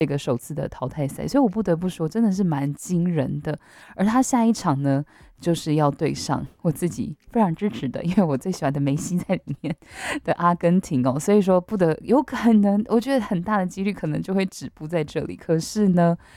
这个首次的淘汰赛，所以我不得不说，真的是蛮惊人的。而他下一场呢，就是要对上我自己非常支持的，因为我最喜欢的梅西在里面的阿根廷哦，所以说有可能，我觉得很大的几率可能就会止步在这里。可是呢，